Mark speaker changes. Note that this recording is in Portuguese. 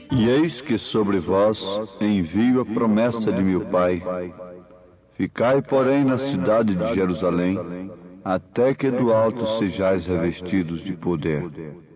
Speaker 1: E eis que sobre vós envio a promessa de meu Pai. Ficai, porém, na cidade de Jerusalém, até que do alto sejais revestidos de poder.